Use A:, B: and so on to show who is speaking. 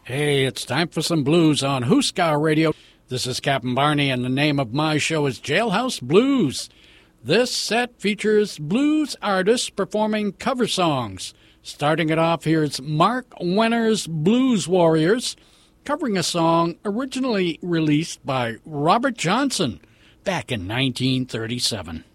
A: Hey, it's time for some blues on Huskar Radio. This is Captain Barney, and the name of my show is Jailhouse Blues. This set features blues artists performing cover songs. Starting it off, here's Mark Wenner's Blues Warriors, covering a song originally released by Robert Johnson back in 1937.